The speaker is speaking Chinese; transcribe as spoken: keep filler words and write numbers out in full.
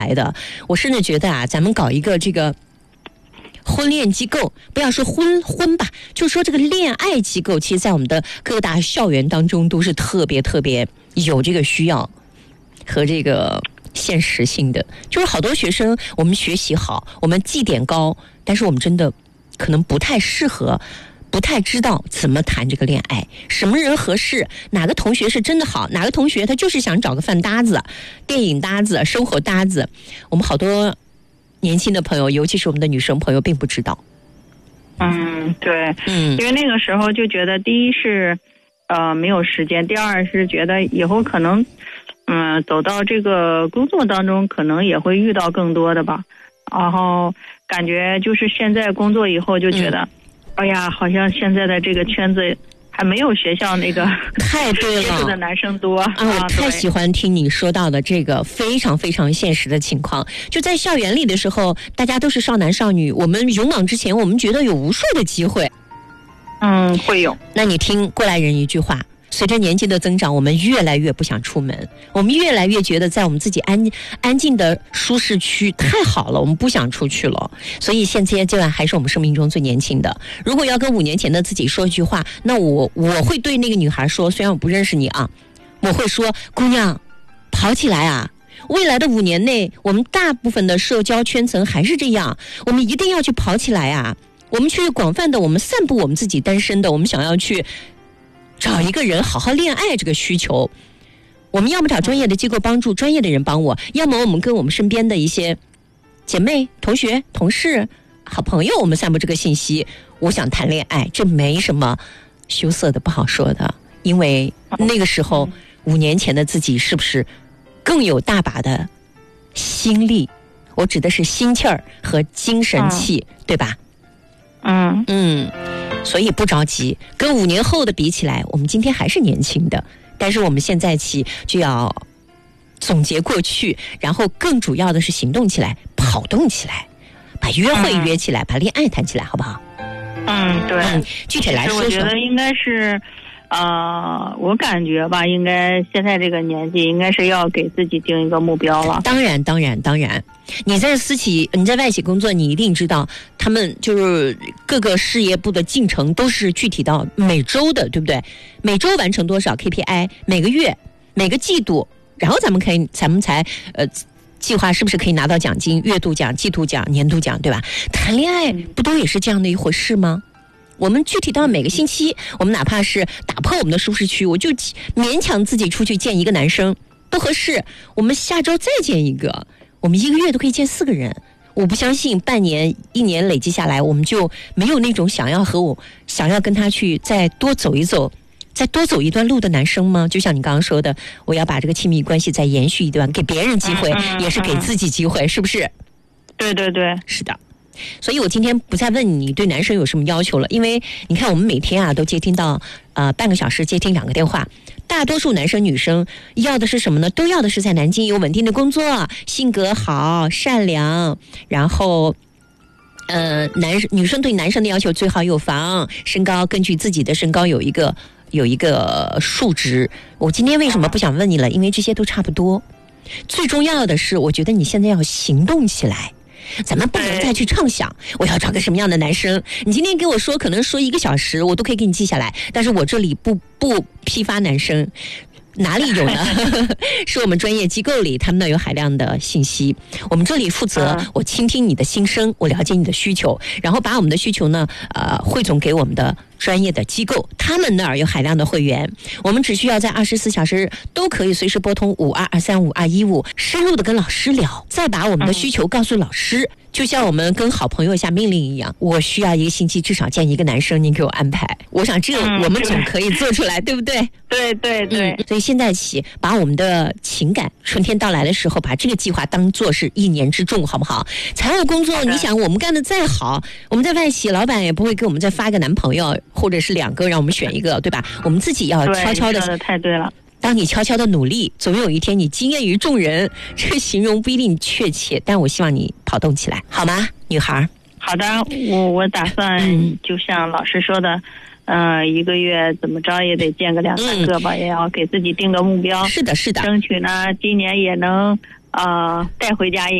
来的。我甚至觉得啊，咱们搞一个这个婚恋机构，不要说婚婚吧，就说这个恋爱机构，其实在我们的各大校园当中都是特别特别有这个需要和这个现实性的。就是好多学生，我们学习好，我们绩点高，但是我们真的可能不太适合，不太知道怎么谈这个恋爱，什么人合适，哪个同学是真的好，哪个同学他就是想找个饭搭子、电影搭子、生活搭子。我们好多年轻的朋友，尤其是我们的女生朋友，并不知道。 嗯，对， 嗯， 因为那个时候就觉得，第一是呃没有时间，第二是觉得以后可能嗯、呃、走到这个工作当中，可能也会遇到更多的吧。然后感觉就是现在工作以后就觉得。嗯，哎呀，好像现在的这个圈子还没有学校那个太对了，接触的男生多啊！ 我太喜欢听你说到的这个非常非常现实的情况。就在校园里的时候，大家都是少男少女，我们勇往直前，我们觉得有无数的机会。 嗯，会有。 那你听过来人一句话。随着年纪的增长，我们越来越不想出门，我们越来越觉得在我们自己安安静的舒适区太好了，我们不想出去了。所以现阶段还是我们生命中最年轻的。如果要跟五年前的自己说一句话，那我我会对那个女孩说，虽然我不认识你啊，我会说，姑娘，跑起来啊！未来的五年内，我们大部分的社交圈层还是这样，我们一定要去跑起来啊！我们去广泛的，我们散布我们自己单身的，我们想要去找一个人好好恋爱这个需求，我们要么找专业的机构帮助，专业的人帮我，要么我们跟我们身边的一些姐妹、同学、同事、好朋友，我们散布这个信息。我想谈恋爱，这没什么羞涩的，不好说的，因为那个时候五年前的自己是不是更有大把的心力？我指的是心气儿和精神气，嗯、对吧？ 嗯嗯。所以不着急，跟五年后的比起来，我们今天还是年轻的，但是我们现在起就要总结过去，然后更主要的是行动起来，跑动起来，把约会约起来，嗯、把恋爱谈起来，好不好？ 嗯，对。 嗯、具体来说说， 我觉得应该是，呃，我感觉吧，应该现在这个年纪，应该是要给自己定一个目标了。 当然，当然，当然。你在私企，你在外企工作，你一定知道，他们就是各个事业部的进程都是具体到每周的，对不对？每周完成多少 K P I， 每个月、每个季度，然后咱们可以，咱们才呃计划是不是可以拿到奖金，月度奖、季度奖、年度奖，对吧？谈恋爱不都也是这样的一回事吗？我们具体到每个星期，我们哪怕是打破我们的舒适区，我就勉强自己出去见一个男生，不合适，我们下周再见一个。我们一个月都可以见四个人，我不相信半年、一年累积下来，我们就没有那种想要和我、想要跟他去再多走一走、再多走一段路的男生吗？就像你刚刚说的，我要把这个亲密关系再延续一段，给别人机会， 嗯嗯、 也是给自己机会，是不是？ 对对对， 是的。所以我今天不再问你对男生有什么要求了，因为你看我们每天啊都接听到呃半个小时接听两个电话，大多数男生女生要的是什么呢？都要的是在南京有稳定的工作，性格好、善良，然后呃男女生对男生的要求最好有房，身高根据自己的身高有一个有一个数值。我今天为什么不想问你了？因为这些都差不多。最重要的是，我觉得你现在要行动起来。咱们不能再去畅想我要找个什么样的男生，你今天给我说可能说一个小时我都可以给你记下来，但是我这里不不批发男生，哪里有呢？是我们专业机构里他们那有海量的信息，我们这里负责我倾听你的心声，我了解你的需求，然后把我们的需求呢呃汇总给我们的专业的机构，他们那儿有海量的会员，我们只需要在二十四小时都可以随时拨通五二二三五二一五，深入的跟老师聊，再把我们的需求告诉老师。就像我们跟好朋友下命令一样，我需要一个星期至少见一个男生，您给我安排。我想这我们总可以做出来，嗯、对不对？ 对对对、嗯。 所以现在起，把我们的情感，春天到来的时候，把这个计划当做是一年之重，好不好？财务工作，你想我们干的再好，我们在外企，老板也不会给我们再发一个男朋友，或者是两个，让我们选一个，对吧？我们自己要悄悄的。 说的太对了。 当你悄悄的努力，总有一天你惊艳于众人。这个形容不一定确切，但我希望你跑动起来，好吗，女孩？ 好的，我我打算就像老师说的，嗯、呃，一个月怎么着也得见个两三个吧、嗯，也要给自己定个目标。 是的，是的， 争取呢今年也能呃带回家一